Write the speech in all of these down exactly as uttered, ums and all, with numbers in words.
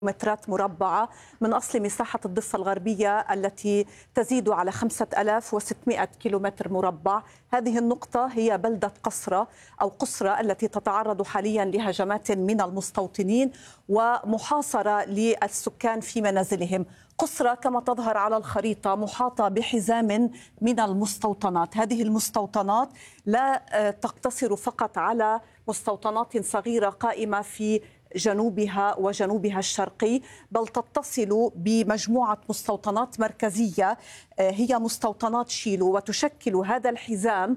مترات مربعة من أصل مساحة الضفة الغربية التي تزيد على خمسة آلاف وستمائة كيلومتر مربع. هذه النقطة هي بلدة قصرة أو قصرة التي تتعرض حاليا لهجمات من المستوطنين ومحاصرة للسكان في منازلهم. قصرة كما تظهر على الخريطة محاطة بحزام من المستوطنات. هذه المستوطنات لا تقتصر فقط على مستوطنات صغيرة قائمة في جنوبها وجنوبها الشرقي، بل تتصل بمجموعة مستوطنات مركزية هي مستوطنات شيلو، وتشكل هذا الحزام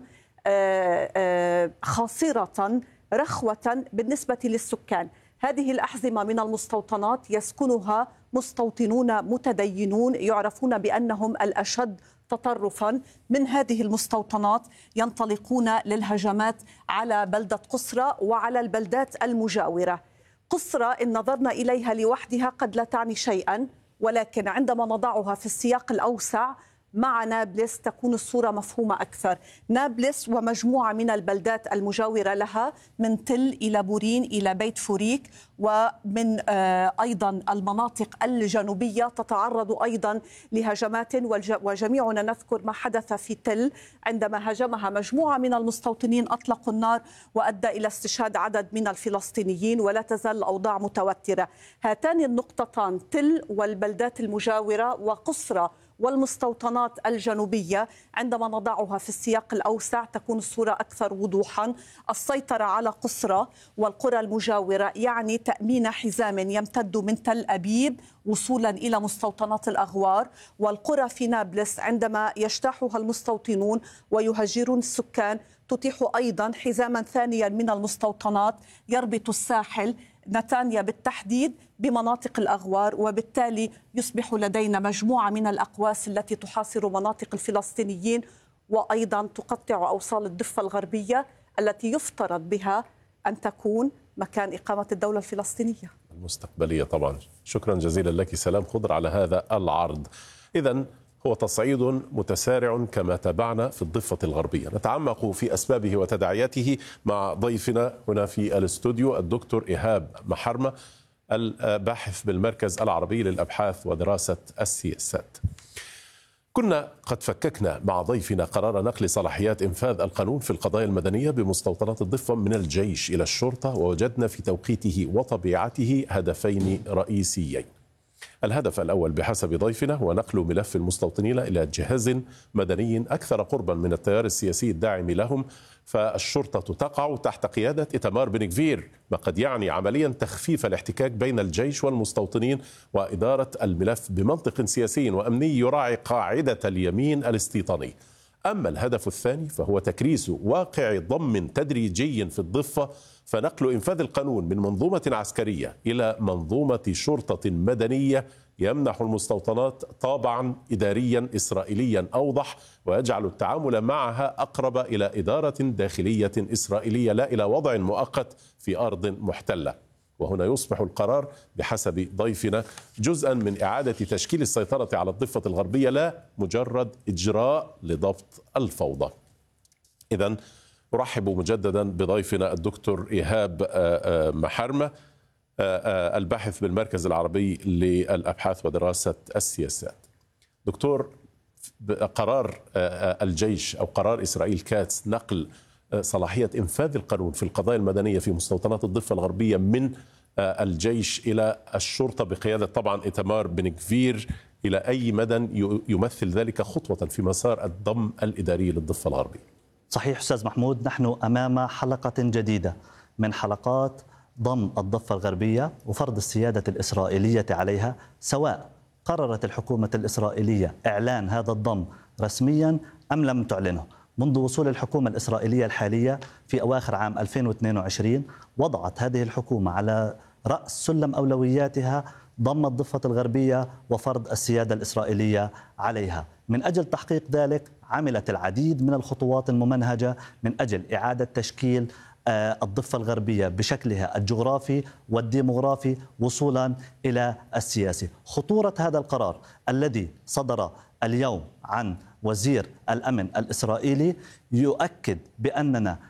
خاصرة رخوة بالنسبة للسكان. هذه الأحزمة من المستوطنات يسكنها مستوطنون متدينون يعرفون بأنهم الأشد تطرفا. من هذه المستوطنات ينطلقون للهجمات على بلدة قصرة وعلى البلدات المجاورة. قصرة إن نظرنا إليها لوحدها قد لا تعني شيئا، ولكن عندما نضعها في السياق الأوسع مع نابلس تكون الصورة مفهومة أكثر. نابلس ومجموعة من البلدات المجاورة لها من تل إلى بورين إلى بيت فوريك، ومن أيضا المناطق الجنوبية تتعرض أيضا لهجمات، وجميعنا نذكر ما حدث في تل عندما هاجمها مجموعة من المستوطنين أطلقوا النار وأدى إلى استشهاد عدد من الفلسطينيين، ولا تزال الأوضاع متوترة. هاتان النقطتان تل والبلدات المجاورة وقصرة والمستوطنات الجنوبية عندما نضعها في السياق الأوسع تكون الصورة أكثر وضوحا. السيطرة على قصرة والقرى المجاورة يعني تأمين حزام يمتد من تل أبيب وصولا إلى مستوطنات الأغوار، والقرى في نابلس عندما يجتاحها المستوطنون ويهجرون السكان تتيح أيضا حزاما ثانيا من المستوطنات يربط الساحل نتانيا بالتحديد بمناطق الأغوار، وبالتالي يصبح لدينا مجموعة من الأقواس التي تحاصر مناطق الفلسطينيين وأيضا تقطع أوصال الضفة الغربية التي يفترض بها أن تكون مكان إقامة الدولة الفلسطينية المستقبلية. طبعا شكرا جزيلا لك سلام خضر على هذا العرض. إذن هو تصعيد متسارع كما تابعنا في الضفة الغربية. نتعمق في أسبابه وتداعياته مع ضيفنا هنا في الاستوديو الدكتور إيهاب محرمة، الباحث بالمركز العربي للأبحاث ودراسة السياسات. كنا قد فككنا مع ضيفنا قرار نقل صلاحيات إنفاذ القانون في القضايا المدنية بمستوطنات الضفة من الجيش إلى الشرطة، ووجدنا في توقيته وطبيعته هدفين رئيسيين. الهدف الأول بحسب ضيفنا هو نقل ملف المستوطنين إلى جهاز مدني أكثر قربا من التيار السياسي الداعم لهم، فالشرطة تقع تحت قيادة إيتمار بن غفير، ما قد يعني عمليا تخفيف الاحتكاك بين الجيش والمستوطنين وإدارة الملف بمنطق سياسي وأمني يراعي قاعدة اليمين الاستيطاني. أما الهدف الثاني فهو تكريس واقع ضم تدريجي في الضفة، فنقل إنفاذ القانون من منظومة عسكرية إلى منظومة شرطة مدنية يمنح المستوطنات طابعا إداريا إسرائيليا أوضح، ويجعل التعامل معها أقرب إلى إدارة داخلية إسرائيلية لا إلى وضع مؤقت في أرض محتلة. وهنا يصبح القرار بحسب ضيفنا جزءا من إعادة تشكيل السيطرة على الضفة الغربية، لا مجرد إجراء لضبط الفوضى. إذن أرحب مجددا بضيفنا الدكتور إيهاب محرمة، الباحث بالمركز العربي للأبحاث ودراسة السياسات. دكتور، قرار الجيش أو قرار إسرائيل كاتس نقل صلاحية إنفاذ القانون في القضايا المدنية في مستوطنات الضفة الغربية من الجيش إلى الشرطة بقيادة طبعا إيتمار بن غفير، إلى أي مدى يمثل ذلك خطوة في مسار الضم الإداري للضفة الغربية؟ صحيح أستاذ محمود، نحن أمام حلقة جديدة من حلقات ضم الضفة الغربية وفرض السيادة الإسرائيلية عليها، سواء قررت الحكومة الإسرائيلية إعلان هذا الضم رسميا أم لم تعلنه. منذ وصول الحكومة الإسرائيلية الحالية في أواخر عام ألفين واثنين وعشرين وضعت هذه الحكومة على رأس سلم أولوياتها ضم الضفة الغربية وفرض السيادة الإسرائيلية عليها. من أجل تحقيق ذلك عملت العديد من الخطوات الممنهجة من أجل إعادة تشكيل الضفة الغربية بشكلها الجغرافي والديموغرافي وصولا إلى السياسي. خطورة هذا القرار الذي صدر اليوم عن وزير الأمن الإسرائيلي يؤكد بأننا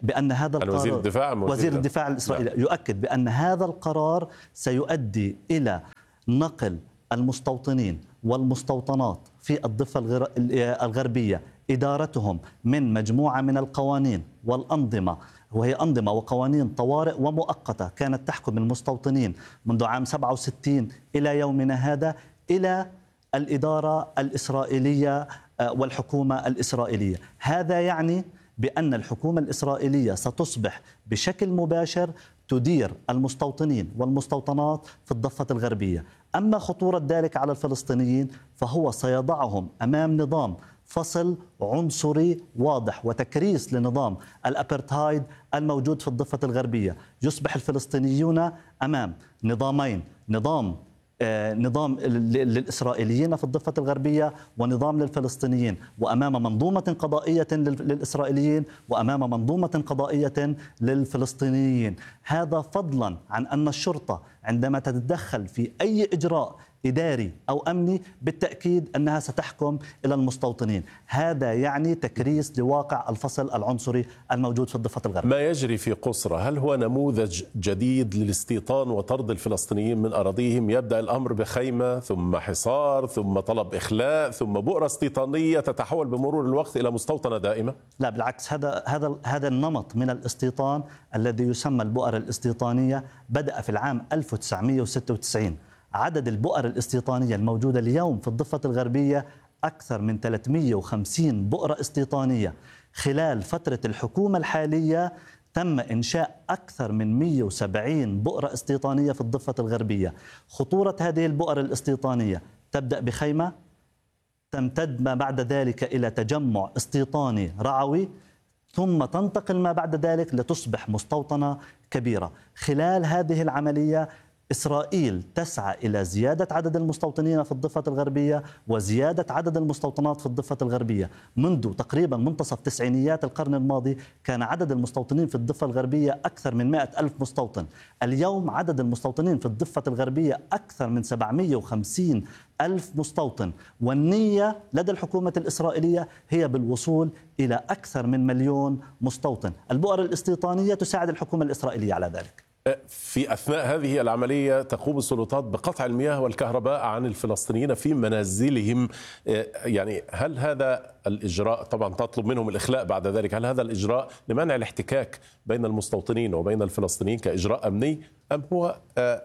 بأن هذا القرار وزير الدفاع وزير الدفاع الإسرائيلي نعم. يؤكد بأن هذا القرار سيؤدي إلى نقل المستوطنين والمستوطنات في الضفة الغربية إدارتهم من مجموعة من القوانين والأنظمة، وهي أنظمة وقوانين طوارئ ومؤقتة كانت تحكم المستوطنين منذ عام سبعة وستين إلى يومنا هذا، إلى الإدارة الإسرائيلية والحكومة الإسرائيلية. هذا يعني بأن الحكومة الإسرائيلية ستصبح بشكل مباشر تدير المستوطنين والمستوطنات في الضفة الغربية. أما خطورة ذلك على الفلسطينيين فهو سيضعهم أمام نظام فصل عنصري واضح وتكريس لنظام الأبرتهايد الموجود في الضفة الغربية. يصبح الفلسطينيون أمام نظامين، نظام نظام للإسرائيليين في الضفة الغربية ونظام للفلسطينيين، وأمام منظومة قضائية للإسرائيليين وأمام منظومة قضائية للفلسطينيين. هذا فضلا عن أن الشرطة عندما تتدخل في أي إجراء إداري أو أمني بالتأكيد أنها ستحكم إلى المستوطنين. هذا يعني تكريس لواقع الفصل العنصري الموجود في الضفة الغربية. ما يجري في قصرى هل هو نموذج جديد للاستيطان وطرد الفلسطينيين من أراضيهم؟ يبدأ الأمر بخيمة ثم حصار ثم طلب إخلاء ثم بؤرة استيطانية تتحول بمرور الوقت إلى مستوطنة دائمة؟ لا بالعكس، هذا هذا هذا النمط من الاستيطان الذي يسمى البؤر الاستيطانية بدأ في العام ألف وتسعمئة وستة وتسعين. عدد البؤر الاستيطانية الموجودة اليوم في الضفة الغربية أكثر من ثلاثمئة وخمسين بؤرة استيطانية. خلال فترة الحكومة الحالية تم إنشاء أكثر من مئة وسبعين بؤرة استيطانية في الضفة الغربية. خطورة هذه البؤر الاستيطانية تبدأ بخيمة، تمتد ما بعد ذلك إلى تجمع استيطاني رعوي، ثم تنتقل ما بعد ذلك لتصبح مستوطنة كبيرة. خلال هذه العملية إسرائيل تسعى إلى زيادة عدد المستوطنين في الضفة الغربية وزيادة عدد المستوطنات في الضفة الغربية. منذ تقريبا منتصف تسعينيات القرن الماضي كان عدد المستوطنين في الضفة الغربية أكثر من مئة ألف مستوطن. اليوم عدد المستوطنين في الضفة الغربية أكثر من سبعمئة وخمسين ألف مستوطن، والنية لدى الحكومة الإسرائيلية هي بالوصول إلى أكثر من مليون مستوطن. البؤر الاستيطانية تساعد الحكومة الإسرائيلية على ذلك. في أثناء هذه العملية تقوم السلطات بقطع المياه والكهرباء عن الفلسطينيين في منازلهم. يعني هل هذا الإجراء، طبعا تطلب منهم الإخلاء بعد ذلك، هل هذا الإجراء لمنع الاحتكاك بين المستوطنين وبين الفلسطينيين كإجراء أمني، أم هو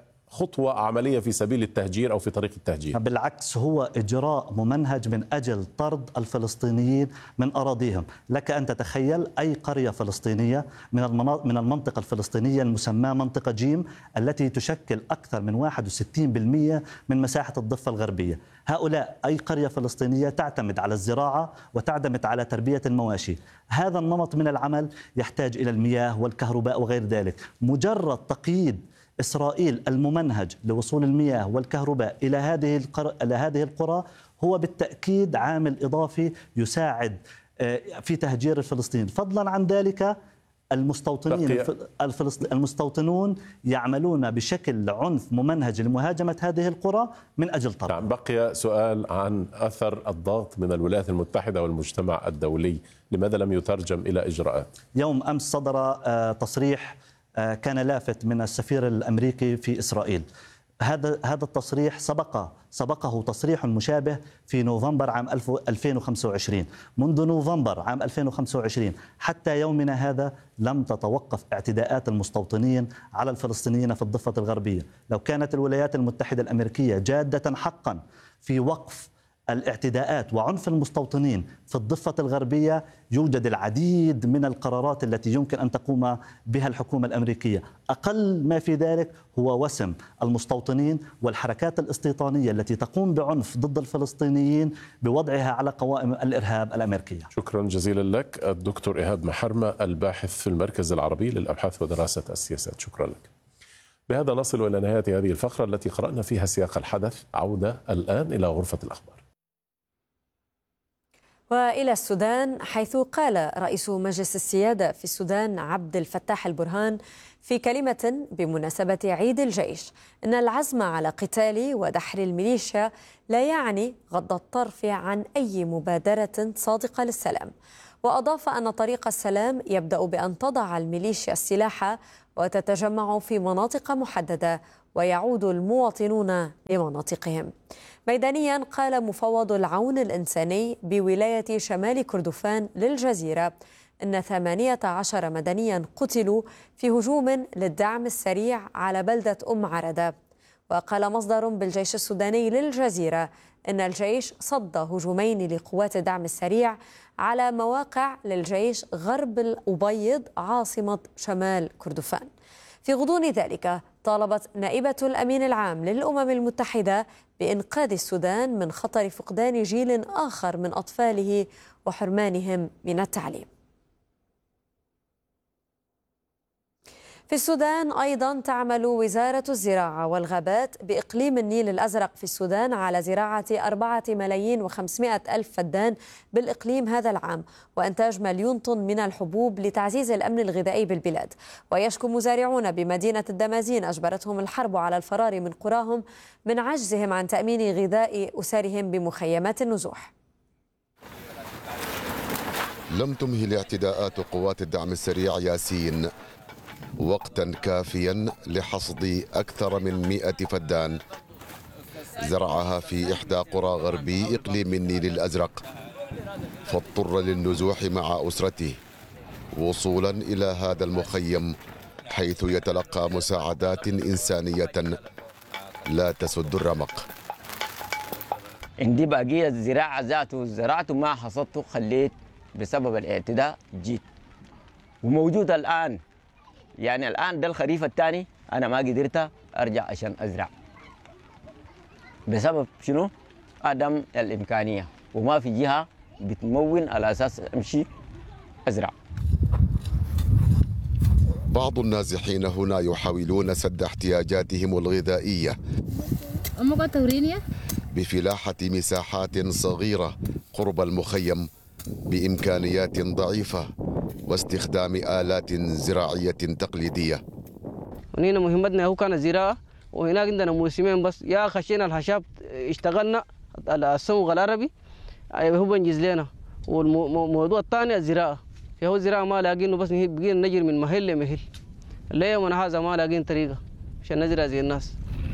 خطوة عملية في سبيل التهجير أو في طريق التهجير؟ بالعكس، هو إجراء ممنهج من أجل طرد الفلسطينيين من أراضيهم. لك أن تتخيل أي قرية فلسطينية من من المنطقة الفلسطينية المسماة منطقة جيم التي تشكل أكثر من واحد وستين بالمئة من مساحة الضفة الغربية. هؤلاء أي قرية فلسطينية تعتمد على الزراعة وتعتمد على تربية المواشي. هذا النمط من العمل يحتاج إلى المياه والكهرباء وغير ذلك. مجرد تقييد إسرائيل الممنهج لوصول المياه والكهرباء إلى هذه القرى إلى هذه القرى هو بالتأكيد عامل إضافي يساعد في تهجير الفلسطينيين. فضلا عن ذلك المستوطنين المستوطنون يعملون بشكل عنف ممنهج لمهاجمة هذه القرى من أجل طرد. نعم، بقي سؤال عن أثر الضغط من الولايات المتحدة والمجتمع الدولي، لماذا لم يترجم إلى إجراءات؟ يوم أمس صدر تصريح كان لافت من السفير الأمريكي في إسرائيل. هذا هذا التصريح سبق سبقه تصريح مشابه في نوفمبر عام ألفين وخمسة وعشرين. منذ نوفمبر عام ألفين وخمسة وعشرين حتى يومنا هذا لم تتوقف اعتداءات المستوطنين على الفلسطينيين في الضفة الغربية. لو كانت الولايات المتحدة الأمريكية جادة حقا في وقف الاعتداءات وعنف المستوطنين في الضفة الغربية يوجد العديد من القرارات التي يمكن أن تقوم بها الحكومة الأمريكية. أقل ما في ذلك هو وسم المستوطنين والحركات الاستيطانية التي تقوم بعنف ضد الفلسطينيين بوضعها على قوائم الإرهاب الأمريكية. شكرا جزيلا لك الدكتور إيهاب محرمة، الباحث في المركز العربي للأبحاث ودراسة السياسات. شكرا لك. بهذا نصل إلى نهاية هذه الفقرة التي قرأنا فيها سياق الحدث. عودة الآن إلى غرفة الأخبار وإلى السودان، حيث قال رئيس مجلس السيادة في السودان عبد الفتاح البرهان في كلمة بمناسبة عيد الجيش أن العزم على قتال ودحر الميليشيا لا يعني غض الطرف عن أي مبادرة صادقة للسلام. وأضاف أن طريق السلام يبدأ بأن تضع الميليشيا السلاح وتتجمع في مناطق محددة ويعود المواطنون لمناطقهم. ميدانيا قال مفوض العون الإنساني بولاية شمال كردفان للجزيرة إن ثمانية عشر مدنيا قتلوا في هجوم للدعم السريع على بلدة أم عردة. وقال مصدر بالجيش السوداني للجزيرة إن الجيش صد هجومين لقوات الدعم السريع على مواقع للجيش غرب الأبيض عاصمة شمال كردفان. في غضون ذلك طالبت نائبة الأمين العام للأمم المتحدة بإنقاذ السودان من خطر فقدان جيل آخر من أطفاله وحرمانهم من التعليم. في السودان أيضا تعمل وزارة الزراعة والغابات بإقليم النيل الأزرق في السودان على زراعة أربعة ملايين وخمسمائة ألف فدان بالإقليم هذا العام، وإنتاج مليون طن من الحبوب لتعزيز الأمن الغذائي بالبلاد. ويشكو مزارعون بمدينة الدمازين أجبرتهم الحرب على الفرار من قراهم من عجزهم عن تأمين غذاء أسرهم بمخيمات النزوح. لم تمهل اعتداءات قوات الدعم السريع ياسين وقتا كافيا لحصد أكثر من مئة فدان زرعها في إحدى قرى غربي إقليم النيل الأزرق، فاضطر للنزوح مع أسرته وصولا إلى هذا المخيم حيث يتلقى مساعدات إنسانية لا تسد الرمق. عندي بقية الزراعة ذاته زرعته ما حصدته، خليت بسبب الاعتداء جيت وموجود الآن. يعني الآن ده الخريف الثاني أنا ما قدرت أرجع عشان أزرع بسبب شنو؟ عدم الإمكانية، وما في جهة بتمون على أساس أمشي أزرع. بعض النازحين هنا يحاولون سد احتياجاتهم الغذائية بفلاحة مساحات صغيرة قرب المخيم بإمكانيات ضعيفة واستخدام آلات زراعية تقليدية. ونحن مهمتنا هو كان الزراعة، وهناك عندنا موسمين بس، يا خشينا الحشاب اشتغلنا السوق العربي هو بنجز لنا، والموضوع الثاني الزراعة، فهو الزراعة ما لاقينه بس بقينا نجري من محل لمحل. اليوم هذا ما لاقين طريقة عشان نزرع زي الناس.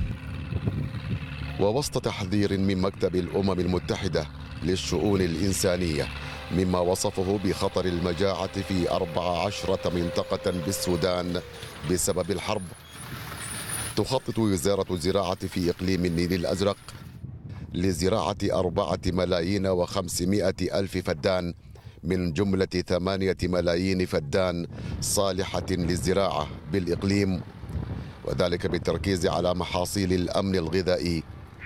ووسط تحذير من مكتب الأمم المتحدة للشؤون الإنسانية مما وصفه بخطر المجاعة في أربع عشرة منطقة بالسودان بسبب الحرب، تخطط وزارة الزراعة في إقليم النيل الأزرق لزراعة أربعة ملايين وخمسمائة ألف فدان من جملة ثمانية ملايين فدان صالحة للزراعة بالإقليم، وذلك بالتركيز على محاصيل الأمن الغذائي.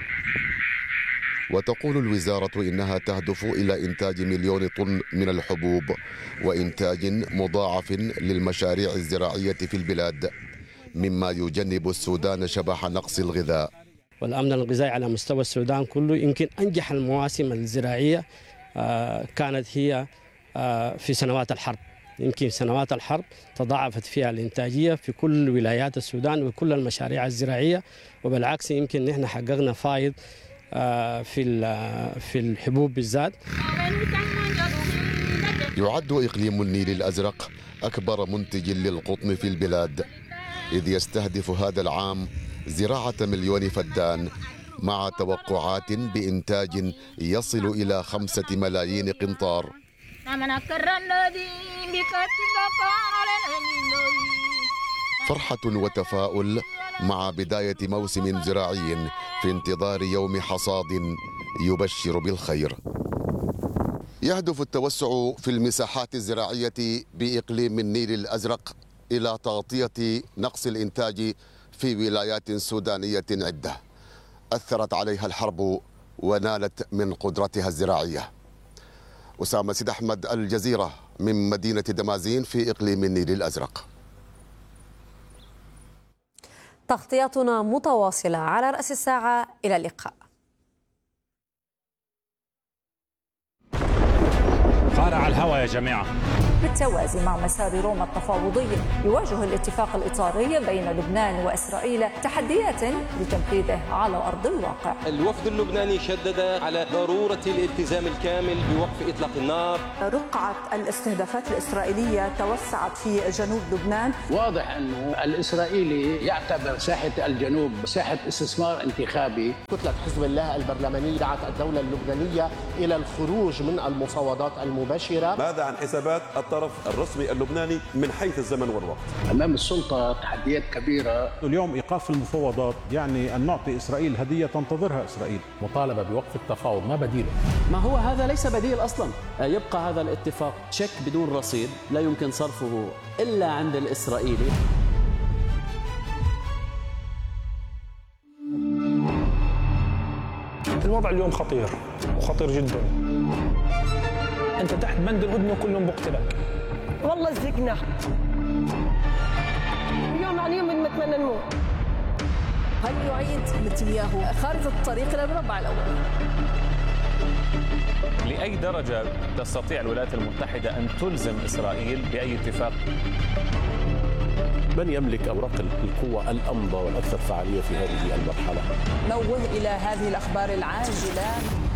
وتقول الوزارة إنها تهدف إلى إنتاج مليون طن من الحبوب وإنتاج مضاعف للمشاريع الزراعية في البلاد، مما يجنب السودان شبح نقص الغذاء. والأمن الغذائي على مستوى السودان كله، يمكن أنجح المواسم الزراعية كانت هي في سنوات الحرب. يمكن سنوات الحرب تضاعفت فيها الإنتاجية في كل ولايات السودان وكل المشاريع الزراعية، وبالعكس يمكن نحن حققنا فائض في في الحبوب بالذات. يعد إقليم النيل الأزرق أكبر منتج للقطن في البلاد، إذ يستهدف هذا العام زراعة مليون فدان مع توقعات بإنتاج يصل إلى خمسة ملايين قنطار. فرحة وتفاؤل مع بداية موسم زراعي في انتظار يوم حصاد يبشر بالخير. يهدف التوسع في المساحات الزراعية بإقليم النيل الأزرق إلى تغطية نقص الإنتاج في ولايات سودانية عدة أثرت عليها الحرب ونالت من قدرتها الزراعية. أسامة سيد أحمد، الجزيرة، من مدينة دمازين في إقليم النيل الأزرق. تغطياتنا متواصلة على رأس الساعة، إلى اللقاء. قارع الهوى يا جماعة. بالتوازي مع مسار روما التفاوضي. يواجه الاتفاق الإطاري بين لبنان وإسرائيل تحديات لتنفيذه على أرض الواقع. الوفد اللبناني شدد على ضرورة الالتزام الكامل بوقف إطلاق النار. رقعة الاستهدافات الإسرائيلية توسعت في جنوب لبنان. واضح أنه الإسرائيلي يعتبر ساحة الجنوب ساحة استثمار انتخابي. كتلة حزب الله البرلمانية دعت الدولة اللبنانية إلى الخروج من المفاوضات المباشرة. ماذا عن حسابات الطرف الرسمي اللبناني من حيث الزمن والوقت؟ أمام السلطة تحديات كبيرة. اليوم إيقاف المفاوضات يعني أن نعطي إسرائيل هدية تنتظرها إسرائيل. مطالبة بوقف التفاوض، ما بديله؟ ما هو هذا ليس بديل أصلا. يبقى هذا الاتفاق تشيك بدون رصيد لا يمكن صرفه إلا عند الإسرائيلي. الوضع اليوم خطير وخطير جدا. انت تحت بند الهدنه وكلهم بقتلك. والله زقنا يوم عن يوم نتمنى نموت. هل يعيد نتنياهو خارطة الطريق إلى المربع الأول؟ لأي درجة تستطيع الولايات المتحدة أن تلزم إسرائيل بأي اتفاق؟ من يملك أوراق القوة الأمضى والأكثر فعالية في هذه المرحلة؟ نوه إلى هذه الأخبار العاجلة.